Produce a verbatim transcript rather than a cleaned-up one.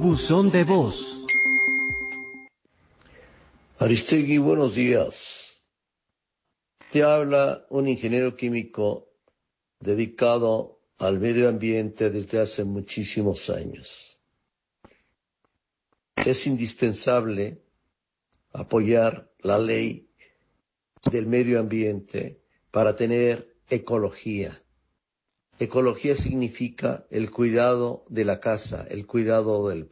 Buzón de voz. Aristegui, buenos días. Te habla un ingeniero químico dedicado al medio ambiente desde hace muchísimos años. Es indispensable apoyar la ley del medio ambiente para tener ecología. Ecología significa el cuidado de la casa, el cuidado del